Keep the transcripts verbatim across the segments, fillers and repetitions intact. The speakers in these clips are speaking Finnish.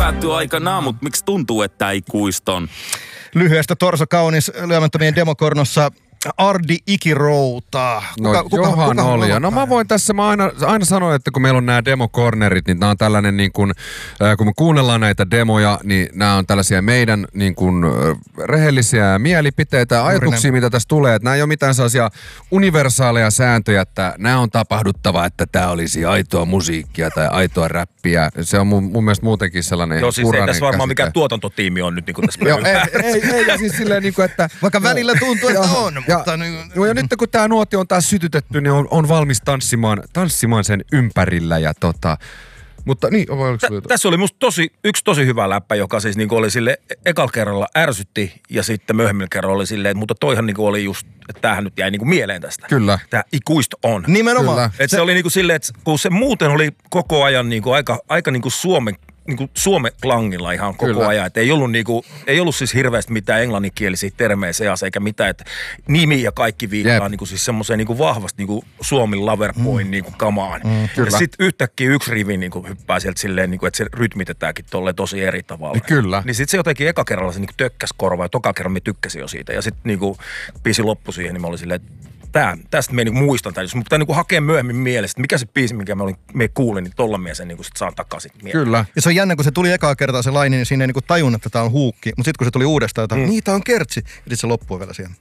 päättyy aikanaan, mutta miksi tuntuu, että ikuiston? Lyhyestä torso kaunis lyömättömien demokornossa Ardi Ikirouta. Kuka, no kuka, johan kuka oli. No mä voin tässä, mä aina, aina sanoa, että kun meillä on nämä demokornerit, niin nämä on tällainen niin kuin, äh, kun me kuunnellaan näitä demoja, niin nämä on tällaisia meidän niin kuin äh, rehellisiä mielipiteitä ja ajatuksia, mitä tässä tulee. Että nämä ei ole mitään sellaisia universaaleja sääntöjä, että nämä on tapahduttava, että tämä olisi aitoa musiikkia tai aitoa räppiä. Se on mun, mun mielestä muutenkin sellainen Joo, siis ei tässä varmaan mikään tuotantotiimi on nyt niin kuin tässä. Joo, ei, ei, ei, ja siis silleen niin kuin, että vaikka välillä tuntuu, että on. Ja, no, ja nyt kun tämä nuotio on taas sytytetty, niin on, on valmis tanssimaan, tanssimaan sen ympärillä. Ja tota, mutta niin, Tä, tässä oli musta tosi, yksi tosi hyvä läppä, joka siis niinku oli sille ekalla kerralla ärsytti ja sitten myöhemmillä kerralla oli silleen, että mutta toihan niinku oli just, että tämähän nyt jäi niinku mieleen tästä. Kyllä. Tämä ikuista on. Nimenomaan. Että se, se oli niinku silleen, että kun se muuten oli koko ajan niinku aika, aika niinku Suomen niinku Suomen klangilla ihan koko Kyllä. ajan. Et ei ollut niinku, ei ollut siis hirveästi mitään englanninkielisiä termejä seassa eikä mitään, että nimi ja kaikki viittaa niinku siis semmoiseen niinku vahvasti niinku Suomen Loverboyn mm. niinku kamaan. Mm, ja sitten yhtäkkiä yksi rivi niinku hyppää sieltä silleen, niinku, että se rytmitetäänkin tolleen tosi eri tavalla. Kyllä. Niin sitten se jotenkin eka kerralla se niinku tökkäs korvaa ja toka kerran me tykkäsin jo siitä. Ja sitten niinku biisi loppui siihen, niin mä olin silleen, Tää, tästä me niinku muistan tämän. Jos mun pitää niinku hakea myöhemmin mielestä, mikä se biisi, mikä me, olin, me kuulin, niin tolla mies sen niinku sit saan takaisin mieleen. Kyllä. Ja se on jännä, kun se tuli ekaa kertaa se laini, niin siinä ei niinku tajunnut, että tää on huukki. Mutta sitten kun se tuli uudestaan, että mm. niin tää on kertsi. Ja sitten se loppuu vielä siihen.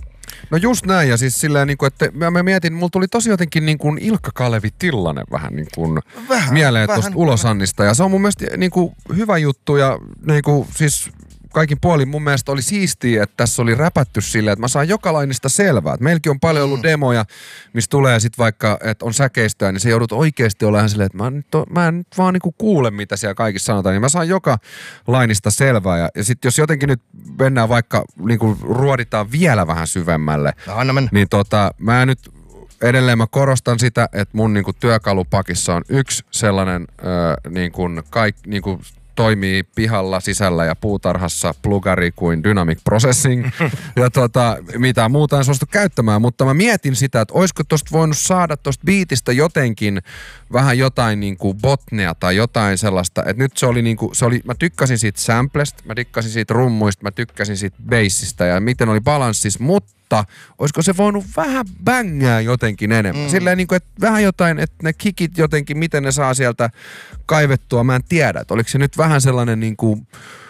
No just näin, ja siis silleen niin kuin, että mä, mä mietin, mulla tuli tosi jotenkin niin kuin Ilkka Kalevi Tillanen vähän niin kuin vähän, mieleen tuosta Ulosannista. Ja se on mun mielestä niin kuin hyvä juttu, ja niin kuin siis kaikin puolin mun mielestä oli siistiä, että tässä oli räpätty silleen, että mä saan joka lainista selvää. Et meilläkin on paljon ollut demoja, missä tulee sitten vaikka, että on säkeistöä, niin se joudut oikeasti olemaan silleen, että mä en nyt, mä en nyt vaan niinku kuule, mitä siellä kaikissa sanotaan, niin mä saan joka lainista selvää. Ja, ja sitten jos jotenkin nyt mennään vaikka, niinku ruoditaan vielä vähän syvemmälle, Anna mennä. niin tota, mä nyt edelleen mä korostan sitä, että mun niinku työkalupakissa on yksi sellainen öö, niinku, kaik, niinku, toimii pihalla, sisällä ja puutarhassa plugari kuin Dynamic Processing. Ja tota, mitä muuta en suostu käyttämään, mutta mä mietin sitä, että olisiko tosta voinut saada tosta biitistä jotenkin vähän jotain niinku botnea tai jotain sellaista, että nyt se oli niinku, se oli, mä tykkäsin siitä samplesta, mä tykkäsin siitä rummuista, mä tykkäsin siitä bassista ja miten oli balanssis, mutta Mutta olisiko se voinut vähän bängää jotenkin enemmän? Mm. Silleen niin kuin, että vähän jotain, että ne kikit jotenkin, miten ne saa sieltä kaivettua, mä en tiedä. Että oliko se nyt vähän sellainen niin kuin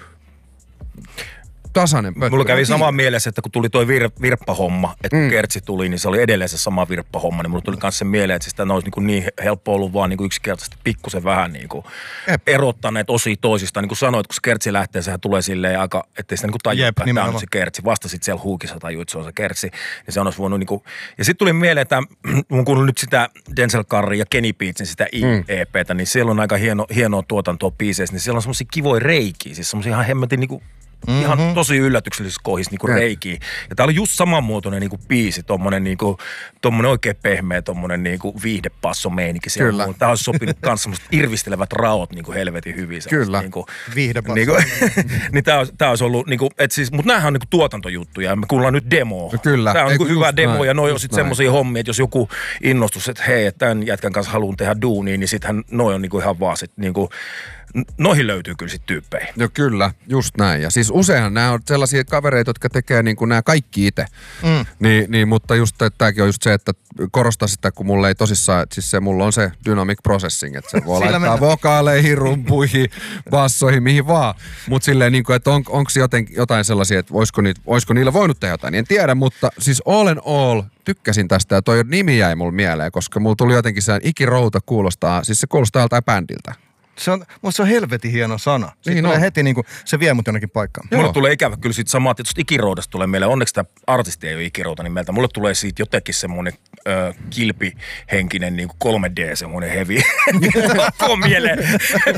tasainen pötkö. Mulla kävi sama mielessä, että kun tuli toi vir- virppahomma, että kun mm. kertsi tuli, niin se oli edelleen se sama virppahomma, niin mulla tuli myös se mieleen, että sitä olisi niin, niin helppo ollut vaan niin yksinkertaisesti pikkusen vähän niin kuin erottaneet osia toisistaan. Niin kuin sanoit, kun se kertsi lähtee, sehän tulee silleen aika, ettei sitä niin tajua, että tämä on se kertsi. Vasta sitten siellä huukissa tajuit, että se on se kertsi. Ja se olisi voinut niin kuin, ja sitten tuli mieleen, että mun kuullut nyt sitä Denzel Curry ja Kenny Beatsin sitä I E P:tä, niin siellä on aika hieno, hienoa tuotantoa biiseissä, niin siellä on semmosia kivoja reikiä, siis semmosia ihan hemmetin niin kuin Mm-hmm. ihan tosi yllätyksellisissä kohdissa niinku reikiä. Ja tää oli just samanmuotoinen niinku biisi, tommonen niinku, tommonen oikein pehmeä, tommonen niinku viihdepasso-meininki siellä. Kyllä. Tää olisi sopinut kans semmoset irvistelevät raot niinku helvetin hyvin. Kyllä. Niinku, viihdepasso. Niinku, niin tää, tää olisi ollut niinku, et siis, mut näähän on niinku tuotantojuttuja ja me kuullaan nyt demoa. Kyllä. Tää on niinku hyvä demo näin. Ja noi on sit semmosia hommia, että jos joku innostus, että hei, että tän jätkän kanssa haluan tehdä duunia, niin sittenhän noi on niinku ihan vaan sit niinku, noihin löytyy kyllä sit tyyppejä. No kyllä, just näin. Ja siis useinhan nämä on sellaisia kavereita, jotka tekee niin kuin nämä kaikki itse. Mm. Niin, niin, mutta just tämäkin on just se, että korostaa sitä, kun mulla ei tosissaan, siis se mulla on se dynamic processing, että se voi laittaa mennä vokaaleihin, rumpuihin, bassoihin, mihin vaan. Mutta silleen niin kuin, että on, onko jotain sellaisia, että olisiko, niitä, olisiko niillä voinut tehdä jotain, niin en tiedä, mutta siis all in all tykkäsin tästä ja toi nimi jäi mulle mieleen, koska mulla tuli jotenkin sellainen Ikirouta kuulostaa, siis se kuulostaa joltain bändiltä. Se on, musta se on helvetin hieno sana. Sitten niin tulee heti niinku, se vie mut jonnekin paikkaan. Mulle tulee ikävä kyllä siitä samaa, että Ikiroudasta tulee meille, onneksi tämä artisti ei ole Ikirouta nimeltä, mulle tulee siitä jotenkin semmoinen ö, kilpihenkinen niinku kolme D, semmoinen heavy. Pakko mieleen.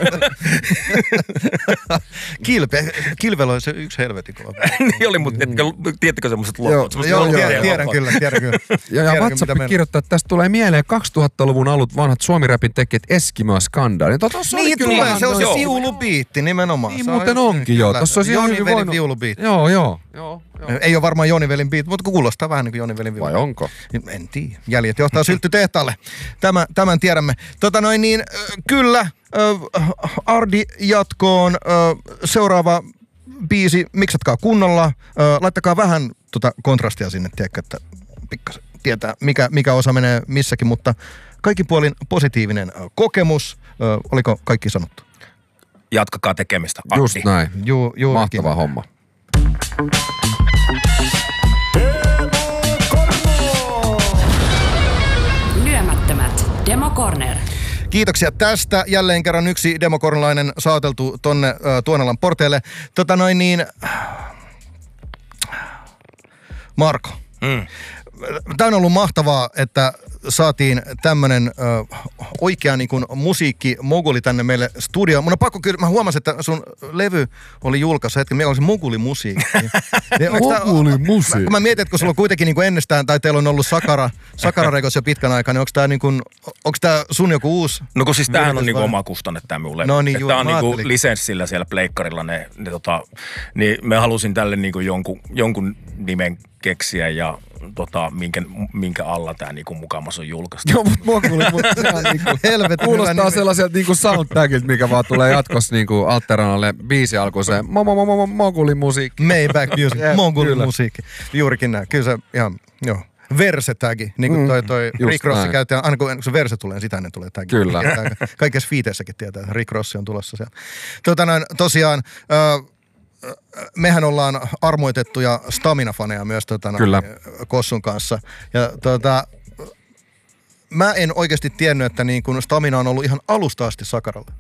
Kilpe, kilvelo on se yksi helvetin kova. Niin oli, mutta tiedättekö semmoiset loput? Joo, joo tiedän, tiedän kyllä, tiedän kyllä. Ja, ja WhatsApp kirjoittaa, että tästä tulee mieleen kaksituhattaluvun alut vanhat suomi-räpin tekijät Eskimo Skandaali. Niin tulee, se on se viulubiitti nimenomaan. Niin muuten onkin joo. Tuossa olisi Joni Velin viulubiitti. Joo, joo. joo, joo. Ei ole varmaan Joni Velin biitti, mutta kuulostaa vähän niin kuin Joni Velin viulubiitti. Vai onko? En tiedä. Jäljet johtaa sylttytehtaalle. Tämän, tämän tiedämme. Tota noin niin, kyllä, Ö, Ardi jatkoon. Ö, seuraava biisi, miksatkaa kunnolla. Ö, laittakaa vähän tota kontrastia sinne, tiedätkö, että pikkasen tietää, mikä, mikä osa menee missäkin, mutta kaikin puolin positiivinen ö, kokemus. Ö, oliko kaikki sanottu? Jatkakaa tekemistä, Ardi. Just näin. Ju, Mahtava homma. Lyömättömät. Demo Corner. Kiitoksia tästä. Jälleen kerran yksi demokornalainen saateltu tonne ö, Tuonalan porteille. Tota noin niin... Marko. Mm. Tämä on ollut mahtavaa, että saatiin tämmönen ö, oikea niin kuin musiikkimoguli tänne meille studioon. Mun on pakko kyllä, mä huomasin, että sun levy oli julkaisu hetken, mikä oli se mogulimusiikki. Mogulimusiikki. Kun mä mietin, että kun sulla on kuitenkin niin kuin ennestään, tai teillä on ollut Sakara, Sakara-rekos jo pitkän aikaa, niin onko tää, niin kuin, onko tää sun joku uusi? No kun siis tämähän on niinku oma kustanne tää mun levy. No niin, juu, tää on niinku ajattelin. lisenssillä siellä pleikkarilla ne, ne tota, niin mä halusin tälle niinku jonkun, jonkun nimen keksiä ja tota, minkä, minkä alla tää niinku mukamas on julkaistu. Joo, mutta moguli, mutta se on niinku, Helvetin kuulostaa hyvä nimi. sellaiselta niinku soundtagilta, mikä vaan tulee jatkossa niinku Alternalle biisi alkuun se mo mo mo mo mogulimusiikki. Maybach Music, Jep, mogulimusiikki. Juurikin näin. Kyllä se ihan, joo. Verse-tagi, niin kuin toi, toi just Rick Rossi näin. käyttää, aina kun se verse tulee, niin sitä ennen tulee tagi. Kyllä. Kaikessa fiiteissäkin tietää, että Rick Rossi on tulossa siellä. Tota noin, tosiaan, ö, mehän ollaan armoitettuja Stamina-faneja myös tota noin, Kyllä. Kossun kanssa. Ja tota, mä en oikeasti tiennyt, että niin kun Stamina on ollut ihan alusta asti Sakaralla.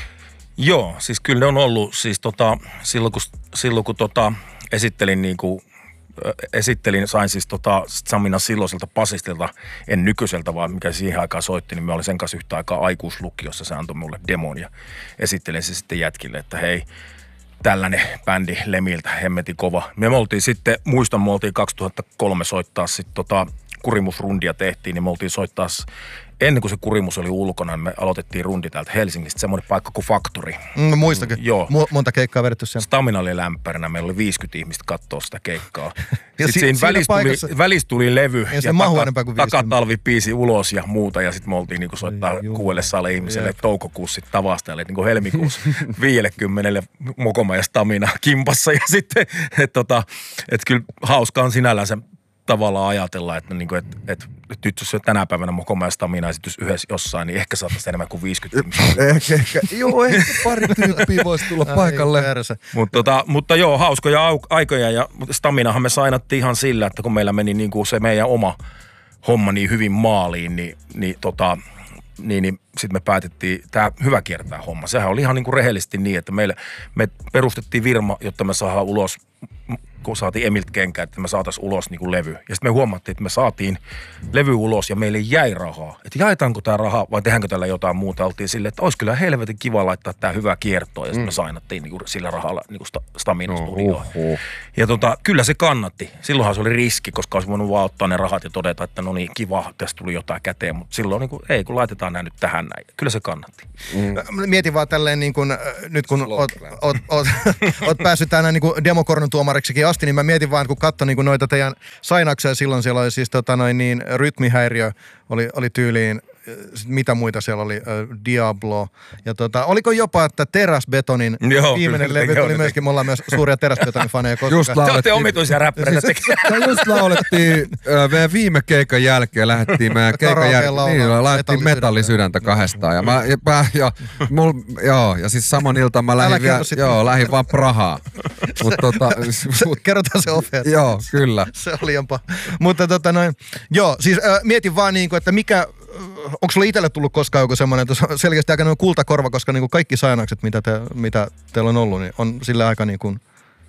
Joo, siis kyllä ne on ollut, siis tota, silloin kun, silloin kun tota, esittelin niinku, ö, esittelin, sain siis tota Stamina silloiselta basistilta, en nykyiseltä vaan mikä siihen aikaan soitti, niin mä olin sen kanssa yhtä aikaa aikuislukiossa, se antoi mulle demon ja esittelin se sitten jätkille, että hei, tällainen bändi Lemiltä, hemmetin kova. Me oltiin sitten, muistan, me oltiin kaksituhattakolme soittaa sitten tota kurimusrundia tehtiin, niin me oltiin soittaa, ennen kuin se kurimus oli ulkona, niin me aloitettiin rundi täältä Helsingistä, semmoinen paikka kuin Factory. Mm, muistakin. Joo. Mu- monta keikkaa vedetty siellä. Stamina oli lämpärinä, meillä oli viisikymmentä ihmistä kattoo sitä keikkaa. Ja Sitten si- siinä siinä välissä paikassa- tuli, välissä tuli levy Ei se ja mahu taka, enempää kuin viisikymmentä. takatalvipiisi ulos ja muuta. Ja sitten me oltiin niinku soittaa Ei jumala. kuudelle saalle ihmiselle Jep. toukokuussa sit tavasta. Eli niinku helmikuussa viisikymmentä Mokoma ja Stamina kimpassa. Ja sitten, että tota, et kyllä hauska on sinällään se tavallaan ajatella, että niinku, et, et, et nyt jos se tänä päivänä Mokoma ja Stamina esitys yhdessä jossain, niin ehkä saataisiin enemmän kuin viisikymmentä ihmistä. Ehkä, ehkä. Joo, ehkä pari tyyppiä voisi tulla paikalle. Ai, persä. Mut tota, mutta joo, hauskoja au- aikoja ja Staminahan me sainattiin ihan sillä, että kun meillä meni niinku se meidän oma homma niin hyvin maaliin, niin, niin, tota, niin, niin sitten me päätettiin, tämä hyvä kiertää homma. Sehän oli ihan niinku rehellisesti niin, että meille, me perustettiin firma, jotta me saadaan ulos, kun saatiin Emiltä kenkää, että me saataisiin ulos niinku levy. Ja sitten me huomattiin, että me saatiin levy ulos ja meille jäi rahaa. Että jaetaanko tämä raha vai tehdäänkö tällä jotain muuta. Oltiin silleen, että olisi kyllä helvetin kiva laittaa tämä hyvä kiertoon. Ja sitten mm. me sainattiin niinku sillä rahalla niinku sta, Stamina studioon. No, uh, uh. Ja tota, kyllä se kannatti. Silloinhan se oli riski, koska olisi voinut vaan ottaa ne rahat ja todeta, että no niin, kiva, tästä tuli jotain käteen. Mutta silloin niin kuin, ei, kun laitetaan nämä nyt tähän näin. Kyllä se kannatti. Mm. Mietin vaan tälleen, niin kun, äh, nyt kun oot, oot, oot, oot päässyt tänään niin demokornon tuomariksikin asti, niin mä mietin vaan, kun katsoin niin noita teidän sainauksia, silloin siellä oli siis tota noin, niin, rytmihäiriö, oli, oli tyyliin, sit mitä muita siellä oli, äh, Diablo. Ja tota, oliko jopa, että Teräsbetonin Joo, viimeinen kyllä, levy joo, oli ne myöskin, me ollaan myös suuria Teräsbetonin faneja. Koska Just Te olette laulettiin. omituisia räppäreitä Siis- tekemään. Ja just laulettiin ö, meidän viime keikan jälkeen, lähdettiin meidän keikan Karaokeen jälkeen, laulaa niin, laitettiin metallisydäntä. metallisydäntä kahdestaan. Ja, mä, ja, mä, ja, mul, joo, ja siis saman iltaan mä Älä lähdin, kerro vielä, sit. joo, lähdin vaan Prahaan. Mut tota, mut, Kerrotaan se offeet. joo, kyllä. Se oli jopa. Mutta tota noin, joo, siis äh, mietin vaan niinku, että mikä, onko sulla itselle tullut koskaan joku semmoinen, että selkeästi aika noin kultakorva, koska niinku kaikki sainaukset, mitä, te, mitä teillä on ollut, niin on sillä aika niinku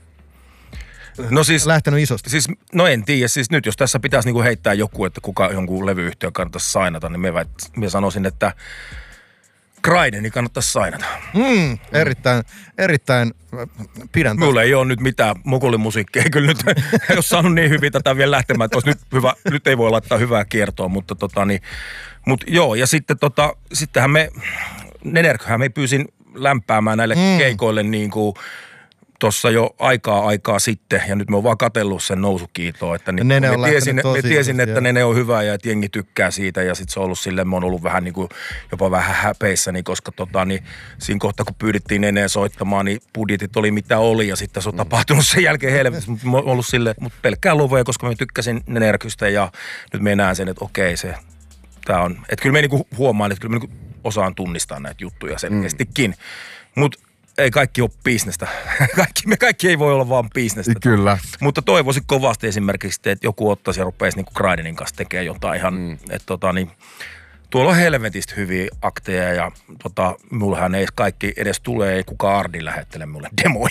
No siis, lähtenyt isosti. siis, no en tiedä. Siis nyt jos tässä pitäisi niinku heittää joku, että kuka jonkun levyyhtiön kannattaisi sainata, niin me, väit, me sanoisin, että Graideni kannattaisi sainata. Mm, erittäin, erittäin äh, pidän tästä. Mulla ei ole nyt mitään mokulimusiikkia, ei kyllä nyt ei ole saanut niin hyvin tätä vielä lähtemään, että olisi nyt, hyvä, nyt ei voi laittaa hyvää kiertoa, mutta tota niin, mut joo, ja sitten tota, sittenhän me, Nenerköhän me pyysin lämpäämään näille mm. keikoille niin kuin tuossa jo aikaa aikaa sitten, ja nyt me on vaan katsellut sen nousukiitoa, että niin, Nene me, tiesin, me tiesin, että joo. Nene on hyvä ja että jengi tykkää siitä, ja sitten se on ollut silleen, mä oon ollut vähän niin kuin, jopa vähän häpeissäni, koska tota, niin, siinä kohtaa kun pyydettiin Neneen soittamaan, niin budjetit oli mitä oli, ja sitten se on tapahtunut sen jälkeen helvetissä, mutta mä oon ollut silleen, mutta pelkkää luvoja, koska mä tykkäsin Nerkystä, ja nyt me näen sen, että okei se, tää on, että kyllä me niinku huomaan, että kyllä me niinku osaan tunnistaa näitä juttuja selkeästikin, mm. mutta ei kaikki ole bisnestä. Kaikki, me kaikki ei voi olla vaan bisnestä. Kyllä. Mutta toivoisin kovasti esimerkiksi, että joku ottaisi ja rupeaisi niinku Graidenin kanssa tekemään jotain ihan, mm. että tota niin, tuolla on helvetistä hyviä akteja ja tota, mullahan ei kaikki edes tule, ei kukaan Ardi lähettele mulle demoja.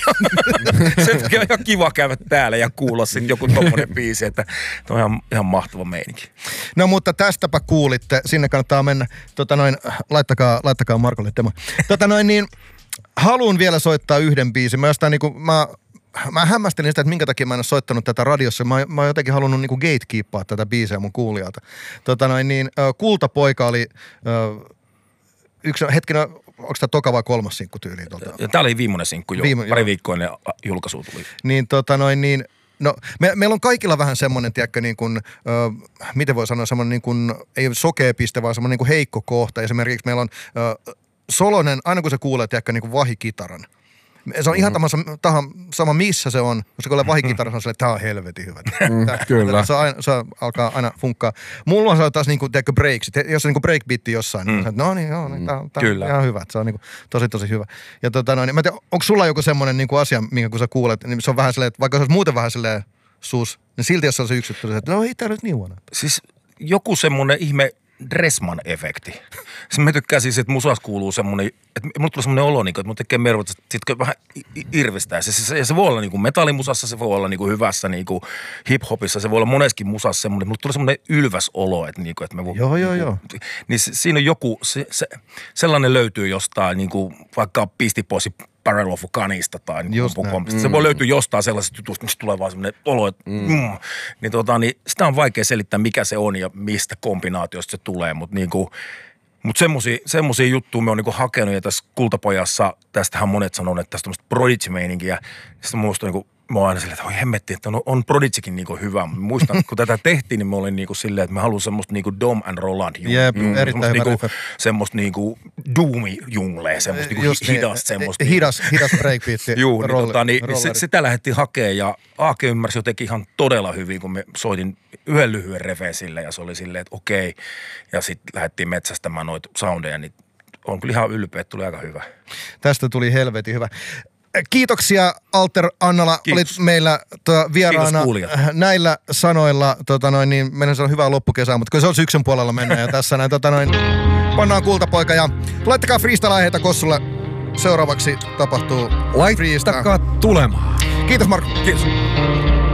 Sen takia on ihan kiva käydä täällä ja kuulla sitten joku tommonen biisi, että on ihan, ihan mahtava meininki. No mutta tästäpä kuulitte, sinne kannattaa mennä, tota noin, laittakaa, laittakaa Markolle demo. Tota noin niin, haluan vielä soittaa yhden biisin. Mä jostain niinku, mä, mä hämmästelin sitä, että minkä takia mä en ole soittanut tätä radiossa. Mä, mä oon jotenkin halunnut niinku gatekeepaa tätä biisiä mun kuulijalta. Tota noin niin, Kultapoika oli ö, yksi, hetkinen, onko tämä toka vai kolmas sinkku tyyliin? Tuolta? Ja tää oli viimeinen sinkku jo, Viime, pari viikkoa ennen julkaisu tuli. Niin tota noin niin, no me, meillä on kaikilla vähän semmoinen, tiedätkö, niin kuin, ö, miten voi sanoa, semmoinen niin kuin, ei sokea piste, vaan semmoinen niin kuin heikko kohta. Esimerkiksi meillä on ö, Solonen, aina kun se kuulee, tiedätkö, niin kuin vahikitaran. Se on ihan mm-hmm. tahan, sama missä se on, koska kun olee vahikitaran, se on silleen, että tää on helvetin hyvä. Mm, tää, kyllä. Se, aina, se alkaa aina funkkaa. Mulla on se taas niin kuin, tiedätkö, breaksit. Jos on niin kuin breakbeatti jossain, mm. niin no niin, joo, niin, tää, tää on ihan hyvä. Se on niin kuin, tosi, tosi hyvä. Ja tota noin, mä tiedän, onko sulla joku semmoinen niin kuin asia, minkä kun sä kuulet, niin se on vähän silleen, että vaikka se olisi muuten vähän silleen sus, niin silti jos on se yksi juttu, että no ei tää nyt niin huono. Siis joku semmonen ihme Dressman-efekti. Siis mä tykkään siis, että musas kuuluu semmonen, että mulle tulee semmonen olo, että mun tekee mervot, että sit vähän irvistää. Se, se, se voi olla niinku metallimusassa, se voi olla niinku hyvässä niinku hip-hopissa, se voi olla moneskin musassa semmonen, mulle tulee semmonen ylväs olo, että niinku, että me voi... Joo, joo, joo. Niin se, siinä on joku, se, se, sellainen löytyy jostain niinku vaikka Pistipoisi Barrel of Gunista tai pompukompista. Se voi löytyä jostain sellaisesta jutusta, mistä tulee vaan semmoinen olo, että mm. Mm. Niin, tota, niin sitä on vaikea selittää, mikä se on ja mistä kombinaatiosta se tulee, mutta niinku, mut semmosia, semmosia juttuja me on niinku hakenut ja tässä Kultapojassa, tästähän monet sanoo, että tästä on tämmöistä Prodigy-meininkiä. Sitten muista niinku, mä oon aina silleen, että oi hemmetti, että on, on Prodigykin niinku hyvä. Mä muistan, kun tätä tehtiin, niin mä olin niinku silleen, että mä haluan semmoista niinku Dom and Roland junglea. Jep, mm, erittäin hyvä niinku, semmoista niinku doomi-junglee, semmoista niinku Just hidasta niin, semmoista. Hidas, hidas breakbeatti. Juu, niin, tota, niin se, sitä lähdettiin hakemaan ja Aake ymmärsi jotenkin ihan todella hyvin, kun me soitin yhden lyhyen refeen sille ja se oli silleen, että okei. Ja sitten lähdettiin metsästämään noita soundeja, niin on kyllä ihan ylpeä, että tuli aika hyvä. Tästä tuli helvetin hyvä. Kiitoksia Alter Annala, Kiitos. olit meillä to, vieraana näillä sanoilla. Tota noin, niin meidän se on hyvää loppukesää, mutta kyllä se on syksyn puolella mennä ja tässä näin. Tota noin, pannaan Kultapoika ja laittakaa freestyle-aiheita Kossulle. Seuraavaksi tapahtuu freestyle. Laittakaa tulemaan. Kiitos Marko. Kiitos.